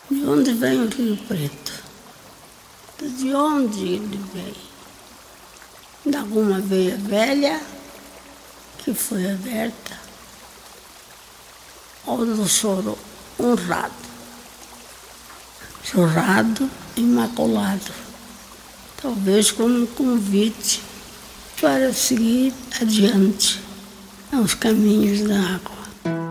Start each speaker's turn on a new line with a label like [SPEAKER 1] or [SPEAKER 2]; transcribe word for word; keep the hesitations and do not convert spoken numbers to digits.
[SPEAKER 1] De onde vem o Rio Preto? De onde ele vem? De alguma veia velha que foi aberta? Ou do choro honrado? Chorado, imaculado. Talvez como um convite para seguir adiante aos caminhos da água.